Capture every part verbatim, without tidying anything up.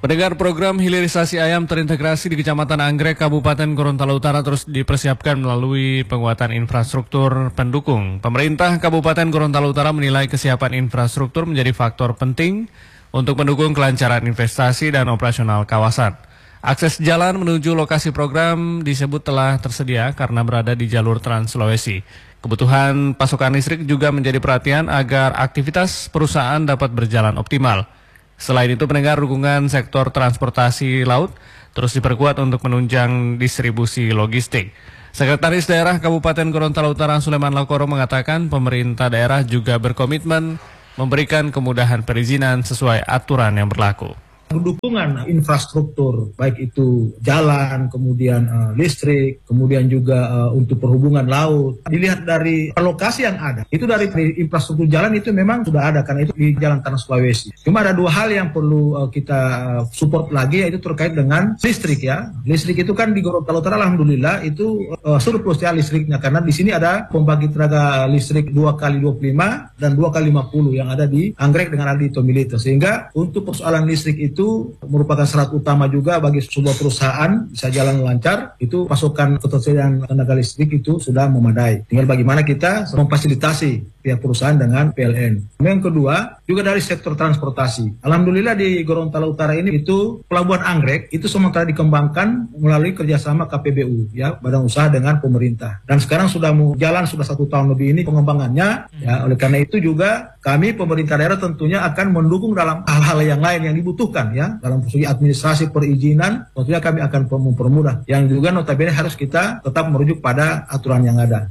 Pendengar, program hilirisasi ayam terintegrasi di Kecamatan Anggrek, Kabupaten Gorontalo Utara terus dipersiapkan melalui penguatan infrastruktur pendukung. Pemerintah Kabupaten Gorontalo Utara menilai kesiapan infrastruktur menjadi faktor penting untuk mendukung kelancaran investasi dan operasional kawasan. Akses jalan menuju lokasi program disebut telah tersedia karena berada di jalur Trans Sulawesi. Kebutuhan pasokan listrik juga menjadi perhatian agar aktivitas perusahaan dapat berjalan optimal. Selain itu, pendengar, dukungan sektor transportasi laut terus diperkuat untuk menunjang distribusi logistik. Sekretaris Daerah Kabupaten Gorontalo Utara Suleman Lakoro mengatakan pemerintah daerah juga berkomitmen memberikan kemudahan perizinan sesuai aturan yang berlaku. Dukungan infrastruktur, baik itu jalan, kemudian uh, listrik, kemudian juga uh, untuk perhubungan laut. Dilihat dari alokasi yang ada, itu dari infrastruktur jalan itu memang sudah ada, karena itu di Jalan Trans Sulawesi. Cuma ada dua hal yang perlu uh, kita support lagi, yaitu terkait dengan listrik ya. Listrik itu kan di Gorontalo Utara alhamdulillah itu uh, surplus ya listriknya, karena di sini ada pembangkit tenaga listrik dua kali dua puluh lima dan dua kali lima puluh yang ada di Anggrek dengan ada di Tomilito. Sehingga untuk persoalan listrik itu itu merupakan syarat utama juga bagi sebuah perusahaan bisa jalan lancar, itu pasokan ketersediaan tenaga listrik itu sudah memadai. Tinggal bagaimana kita memfasilitasi pihak perusahaan dengan P L N. Yang kedua, juga dari sektor transportasi. Alhamdulillah di Gorontalo Utara ini itu Pelabuhan Anggrek itu sementara dikembangkan melalui kerjasama K P B U, ya, badan usaha dengan pemerintah. Dan sekarang sudah mau jalan sudah satu tahun lebih ini pengembangannya. Ya, oleh karena itu juga kami pemerintah daerah tentunya akan mendukung dalam hal-hal yang lain yang dibutuhkan, ya, dalam segi administrasi perizinan. Tentunya kami akan mempermudah. Yang juga notabene harus kita tetap merujuk pada aturan yang ada.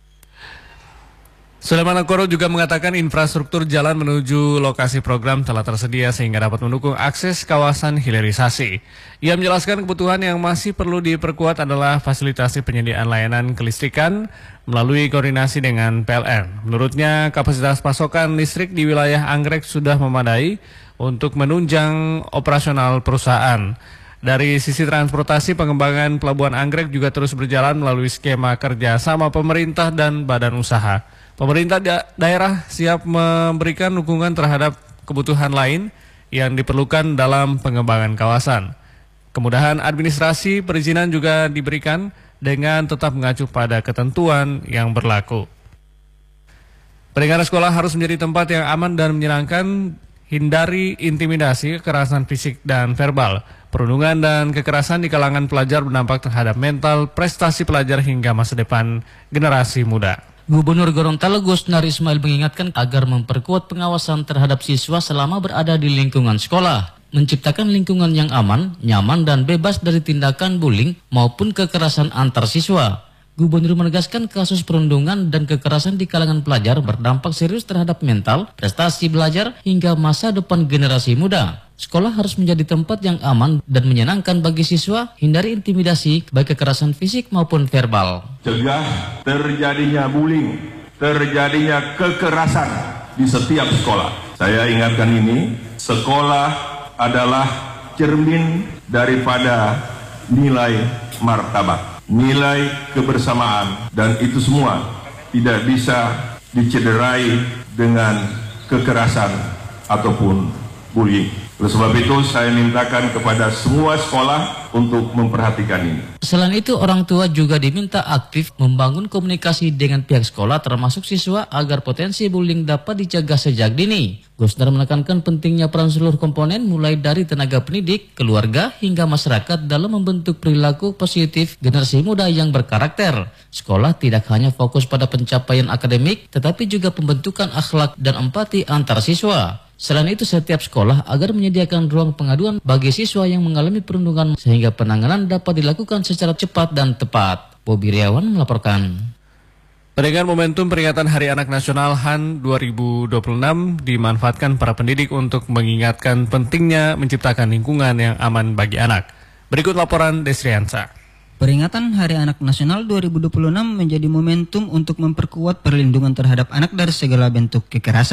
Suleman Lakoro juga mengatakan infrastruktur jalan menuju lokasi program telah tersedia sehingga dapat mendukung akses kawasan hilirisasi. Ia menjelaskan kebutuhan yang masih perlu diperkuat adalah fasilitasi penyediaan layanan kelistrikan melalui koordinasi dengan P L N. Menurutnya, kapasitas pasokan listrik di wilayah Anggrek sudah memadai untuk menunjang operasional perusahaan. Dari sisi transportasi, pengembangan Pelabuhan Anggrek juga terus berjalan melalui skema kerja sama pemerintah dan badan usaha. Pemerintah da- daerah siap memberikan dukungan terhadap kebutuhan lain yang diperlukan dalam pengembangan kawasan. Kemudahan administrasi perizinan juga diberikan dengan tetap mengacu pada ketentuan yang berlaku. Pendengar, sekolah harus menjadi tempat yang aman dan menyenangkan, hindari intimidasi, kekerasan fisik dan verbal. Perundungan dan kekerasan di kalangan pelajar berdampak terhadap mental, prestasi pelajar hingga masa depan generasi muda. Gubernur Gorontalo Gusnar Ismail mengingatkan agar memperkuat pengawasan terhadap siswa selama berada di lingkungan sekolah, menciptakan lingkungan yang aman, nyaman dan bebas dari tindakan bullying maupun kekerasan antar siswa. Gubernur menegaskan kasus perundungan dan kekerasan di kalangan pelajar berdampak serius terhadap mental, prestasi belajar hingga masa depan generasi muda. Sekolah harus menjadi tempat yang aman dan menyenangkan bagi siswa, hindari intimidasi baik kekerasan fisik maupun verbal. Cegah terjadinya bullying, terjadinya kekerasan di setiap sekolah. Saya ingatkan ini, sekolah adalah cermin daripada nilai martabat, nilai kebersamaan, dan itu semua tidak bisa dicederai dengan kekerasan ataupun bullying. Oleh sebab itu saya mintakan kepada semua sekolah untuk memperhatikan ini. Selain itu, orang tua juga diminta aktif membangun komunikasi dengan pihak sekolah termasuk siswa agar potensi bullying dapat dicegah sejak dini. Gusnar menekankan pentingnya peran seluruh komponen mulai dari tenaga pendidik, keluarga hingga masyarakat dalam membentuk perilaku positif generasi muda yang berkarakter. Sekolah tidak hanya fokus pada pencapaian akademik tetapi juga pembentukan akhlak dan empati antar siswa. Selain itu, setiap sekolah agar menyediakan ruang pengaduan bagi siswa yang mengalami perundungan sehingga penanganan dapat dilakukan secara cepat dan tepat. Bobi Riawan melaporkan. Dengan momentum peringatan Hari Anak Nasional H A N dua ribu dua puluh enam dimanfaatkan para pendidik untuk mengingatkan pentingnya menciptakan lingkungan yang aman bagi anak. Berikut laporan Desriansa. Peringatan Hari Anak Nasional dua ribu dua puluh enam menjadi momentum untuk memperkuat perlindungan terhadap anak dari segala bentuk kekerasan.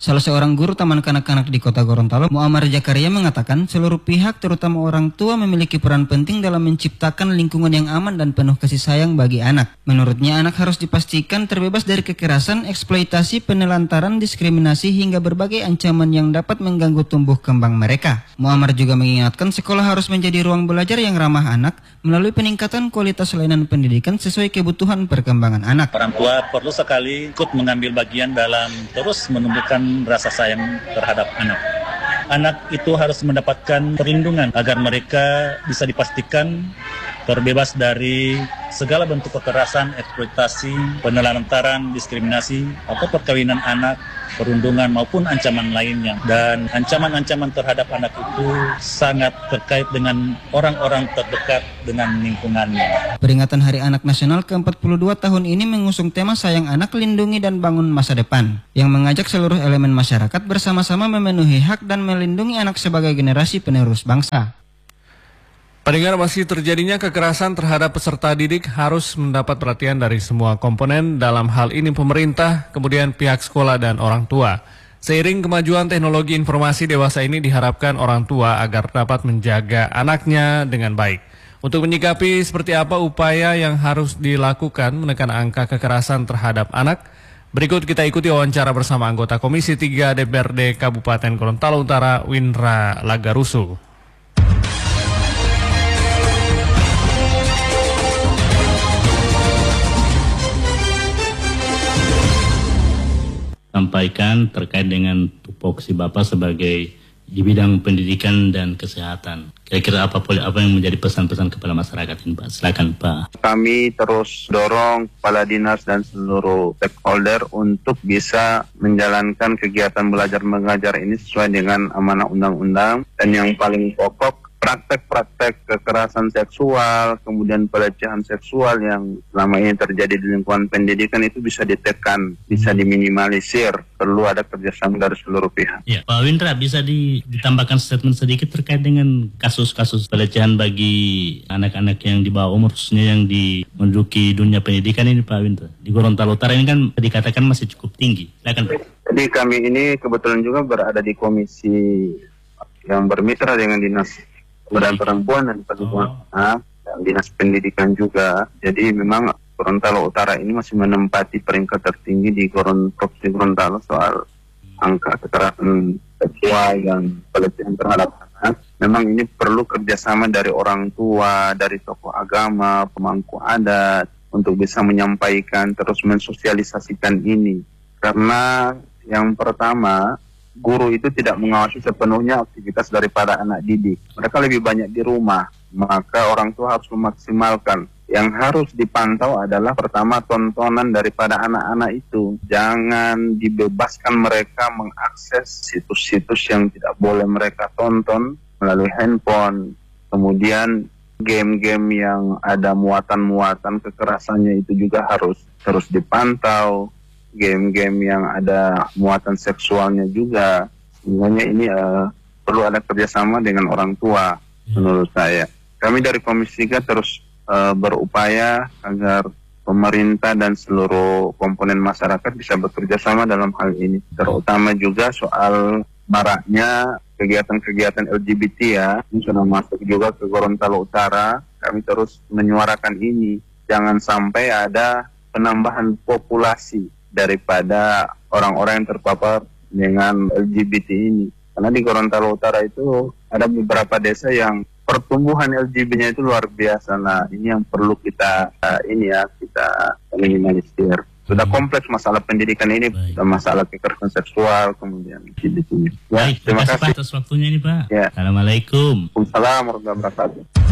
Salah seorang guru taman kanak-kanak di Kota Gorontalo, Muammar Zakaria, mengatakan seluruh pihak terutama orang tua memiliki peran penting dalam menciptakan lingkungan yang aman dan penuh kasih sayang bagi anak. Menurutnya anak harus dipastikan terbebas dari kekerasan, eksploitasi, penelantaran, diskriminasi hingga berbagai ancaman yang dapat mengganggu tumbuh kembang mereka. Muammar juga mengingatkan sekolah harus menjadi ruang belajar yang ramah anak melalui peningkatan kualitas layanan pendidikan sesuai kebutuhan perkembangan anak. Orang tua perlu sekali ikut mengambil bagian dalam terus menumbuhkan rasa sayang terhadap anak. Anak itu harus mendapatkan perlindungan agar mereka bisa dipastikan terbebas dari segala bentuk kekerasan, eksploitasi, penelantaran, diskriminasi, atau perkawinan anak, perundungan maupun ancaman lainnya. Dan ancaman-ancaman terhadap anak itu sangat terkait dengan orang-orang terdekat dengan lingkungannya. Peringatan Hari Anak Nasional ke empat puluh dua tahun ini mengusung tema Sayang Anak, Lindungi dan Bangun Masa Depan, yang mengajak seluruh elemen masyarakat bersama-sama memenuhi hak dan melindungi anak sebagai generasi penerus bangsa. Pendengar, masih terjadinya kekerasan terhadap peserta didik harus mendapat perhatian dari semua komponen, dalam hal ini pemerintah, kemudian pihak sekolah dan orang tua. Seiring kemajuan teknologi informasi dewasa ini diharapkan orang tua agar dapat menjaga anaknya dengan baik. Untuk menyikapi seperti apa upaya yang harus dilakukan menekan angka kekerasan terhadap anak, berikut kita ikuti wawancara bersama anggota Komisi tiga D P R D Kabupaten Gorontalo Utara, Windra Lagarusu. Sampaikan terkait dengan tupoksi Bapak sebagai di bidang pendidikan dan kesehatan. Kira-kira apa apa yang menjadi pesan-pesan kepada masyarakat ini, Pak? Silakan, Pak. Kami terus dorong kepala dinas dan seluruh stakeholder untuk bisa menjalankan kegiatan belajar mengajar ini sesuai dengan amanah undang-undang, dan yang paling pokok praktek-praktek kekerasan seksual, kemudian pelecehan seksual yang selama ini terjadi di lingkungan pendidikan itu bisa ditekan, bisa diminimalisir. Perlu ada kerjasama dari seluruh pihak. Ya, Pak Windra, bisa di, ditambahkan statement sedikit terkait dengan kasus-kasus pelecehan bagi anak-anak yang di bawah umur, khususnya yang di menduduki dunia pendidikan ini, Pak Windra. Di Gorontalo Utara ini kan dikatakan masih cukup tinggi. Silakan, Pak. Jadi kami ini kebetulan juga berada di komisi yang bermitra dengan dinas Pemberdayaan Perempuan dan Perlindungan Anak, dan Dinas Pendidikan juga. Jadi memang Gorontalo Utara ini masih menempati peringkat tertinggi di Provinsi Gorontalo soal angka kekerasan seksual dan pelecehan terhadap anak. Memang ini perlu kerjasama dari orang tua, dari tokoh agama, pemangku adat, untuk bisa menyampaikan, terus mensosialisasikan ini. Karena yang pertama, guru itu tidak mengawasi sepenuhnya aktivitas daripada anak didik. Mereka lebih banyak di rumah, maka orang tua harus memaksimalkan. Yang harus dipantau adalah pertama tontonan daripada anak-anak itu. Jangan dibebaskan mereka mengakses situs-situs yang tidak boleh mereka tonton melalui handphone. Kemudian game-game yang ada muatan-muatan kekerasannya itu juga harus terus dipantau. Game-game yang ada muatan seksualnya juga, sebenarnya ini uh, perlu ada kerjasama dengan orang tua, menurut saya. Kami dari Komisi tiga terus uh, berupaya agar pemerintah dan seluruh komponen masyarakat bisa bekerja sama dalam hal ini, terutama juga soal maraknya kegiatan-kegiatan L G B T ya, ini sudah masuk juga ke Gorontalo Utara. Kami terus menyuarakan ini, jangan sampai ada penambahan populasi daripada orang-orang yang terpapar dengan L G B T ini. Karena di Gorontalo Utara itu ada beberapa desa yang pertumbuhan L G B T-nya itu luar biasa. Nah, ini yang perlu kita uh, ini ya kita minimalisir. Sudah kompleks masalah pendidikan ini, sudah masalah kekerasan seksual, kemudian L G B T. Ya, Baik, terima kasih Pak atas waktunya ini, Pak. Ya. Assalamualaikum. Waalaikumsalam warahmatullahi wabarakatuh.